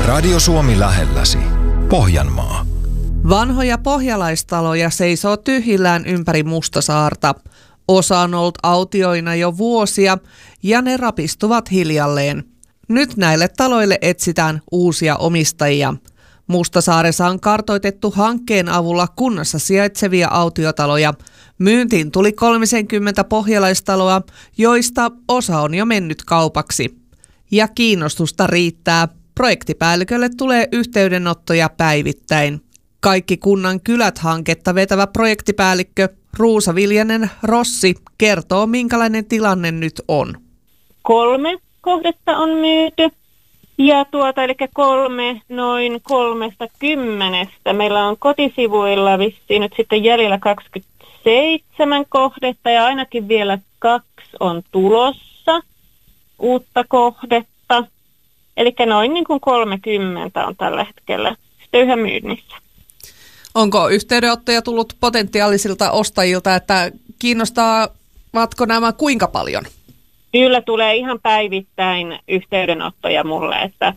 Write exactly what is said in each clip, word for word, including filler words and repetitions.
Radio Suomi lähelläsi. Pohjanmaa. Vanhoja pohjalaistaloja seisoo tyhjillään ympäri Mustasaarta. Osa on ollut autioina jo vuosia ja ne rapistuvat hiljalleen. Nyt näille taloille etsitään uusia omistajia. Mustasaaressa on kartoitettu hankkeen avulla kunnassa sijaitsevia autiotaloja. Myyntiin tuli kolmekymmentä pohjalaistaloa, joista osa on jo mennyt kaupaksi. Ja kiinnostusta riittää. Projektipäällikölle tulee yhteydenottoja päivittäin. Kaikki kunnan kylät-hanketta vetävä projektipäällikkö Ruusa Viljanen Rossi kertoo, minkälainen tilanne nyt on. Kolme kohdetta on myyty ja tuota, eli kolme noin kolmesta kymmenestä. Meillä on kotisivuilla vissiin nyt sitten jäljellä kaksikymmentäseitsemän kohdetta ja ainakin vielä kaksi on tulossa uutta kohdetta. Eli noin niin kuin kolmekymmentä on tällä hetkellä sitten yhä myynnissä. Onko yhteydenottoja tullut potentiaalisilta ostajilta, että kiinnostavatko nämä kuinka paljon? Kyllä tulee ihan päivittäin yhteydenottoja mulle, että,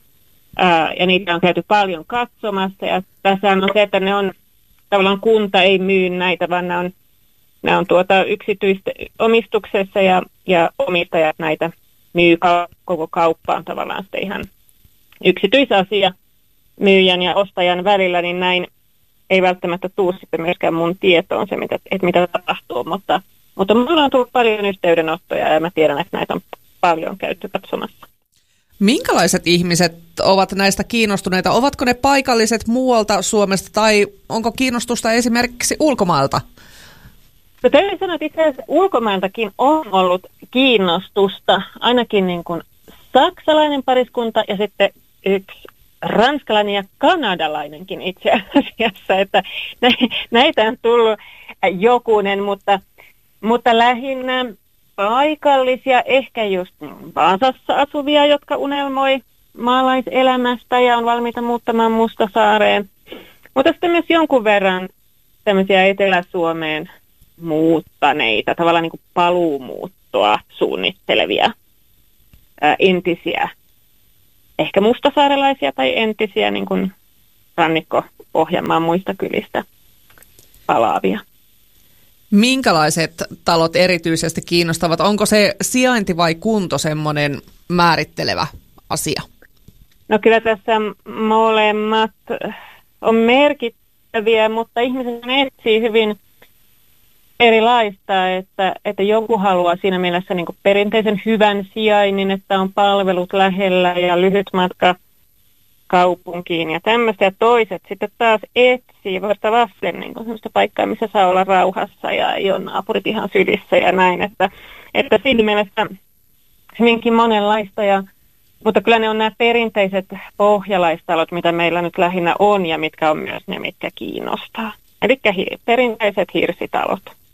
ää, ja niitä on käyty paljon katsomassa. Ja tässä on se, että ne on, tavallaan kunta ei myy näitä, vaan ne on, ne on tuota yksityistä omistuksessa ja, ja omistajat näitä myy koko kauppaan tavallaan sitten ihan yksityisasia myyjän ja ostajan välillä, niin näin ei välttämättä tule sitten myöskään mun tietoon se, mitä, että mitä tapahtuu, mutta, mutta minulla on tullut paljon yhteydenottoja ja mä tiedän, että näitä on paljon käyty katsomassa. Minkälaiset ihmiset ovat näistä kiinnostuneita? Ovatko ne paikalliset muualta Suomesta tai onko kiinnostusta esimerkiksi ulkomailta? No täytyy sanoa, että itse asiassa ulkomailtakin on ollut kiinnostusta, ainakin niin kuin saksalainen pariskunta ja sitten yksi ranskalainen ja kanadalainenkin itse asiassa, että näitä on tullut jokunen, mutta, mutta lähinnä paikallisia, ehkä just Vaasassa asuvia, jotka unelmoi maalaiselämästä ja on valmiita muuttamaan Mustasaareen, mutta sitten myös jonkun verran tämmöisiä Etelä-Suomeen muuttaneita, tavallaan niin kuin paluumuuttoa suunnittelevia ää, entisiä, ehkä mustasaarelaisia tai entisiä niin kuin rannikko-Pohjanmaan muista kylistä palaavia. Minkälaiset talot erityisesti kiinnostavat? Onko se sijainti vai kunto semmoinen määrittelevä asia? No kyllä tässä molemmat on merkittäviä, mutta ihmiset etsii hyvin erilaista, että, että joku haluaa siinä mielessä niin kuin perinteisen hyvän sijainnin, että on palvelut lähellä ja lyhyt matka kaupunkiin ja tämmöistä. Ja toiset sitten taas etsii vasta vasten niin kuin sellaista paikkaa, missä saa olla rauhassa ja ei ole naapurit ihan sylissä ja näin. Että, että siinä mielessä hyvinkin monenlaista. Ja, mutta kyllä ne on nämä perinteiset pohjalaistalot, mitä meillä nyt lähinnä on ja mitkä on myös ne, mitkä kiinnostaa. Eli hi- perinteiset hirsitalot.